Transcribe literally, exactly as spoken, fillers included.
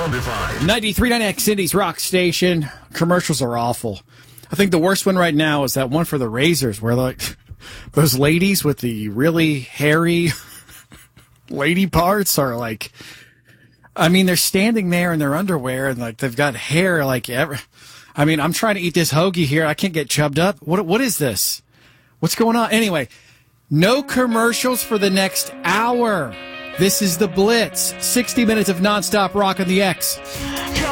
undefined. ninety-three point nine X Indy's Rock Station. Commercials are awful. I think the worst one right now is that one for the razors where like those ladies with the really hairy lady parts are like, I mean, they're standing there in their underwear and like they've got hair like ever. I mean, I'm trying to eat this hoagie here. I can't get chubbed up. What What is this? What's going on? Anyway, no commercials for the next hour. This is The Blitz. sixty minutes of nonstop rock on the X.